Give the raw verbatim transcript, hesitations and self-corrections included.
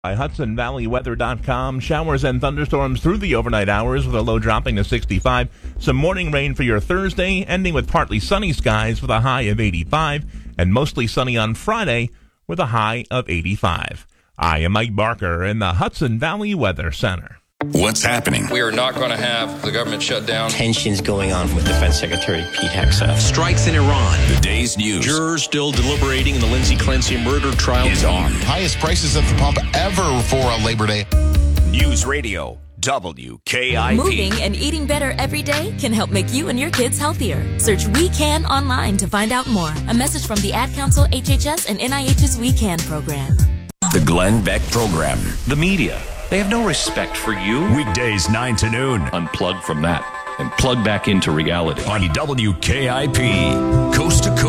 By Hudson Valley Weather dot com, showers and thunderstorms through the overnight hours with a low dropping to sixty-five. Some morning rain for your Thursday, ending with partly sunny skies with a high of eighty-five, and mostly sunny on Friday with a high of eighty-five. I am Mike Barker in the Hudson Valley Weather Center. What's happening? We are not going to have the government shut down. Tensions going on with Defense Secretary Pete Hegseth. Strikes in Iran. The day's news. Jurors still deliberating in the Lindsay Clancy murder trial. Is on. Highest prices at the pump ever for a Labor Day. News Radio, W K I P. Moving and eating better every day can help make you and your kids healthier. Search We Can online to find out more. A message from the Ad Council, H H S, and N I H's We Can program. The Glenn Beck Program. The media. They have no respect for you. Weekdays nine to noon. Unplug from that and plug back into reality. On W K I P. Coast to coast.